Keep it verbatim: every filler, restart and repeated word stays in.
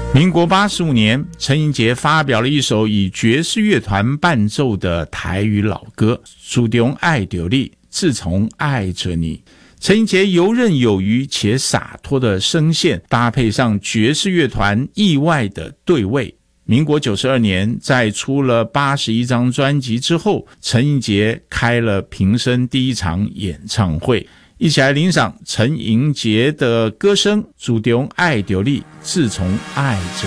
民国八十五年，陈英杰发表了一首以爵士乐团伴奏的台语老歌《自从爱着你》，自从爱着你。陈英杰游刃有余且洒脱的声线，搭配上爵士乐团意外的对位。民国九十二年，在出了八十一张专辑之后，陈英杰开了平生第一场演唱会。一起来欣赏陈英杰的歌声《自从爱着你》，自从爱着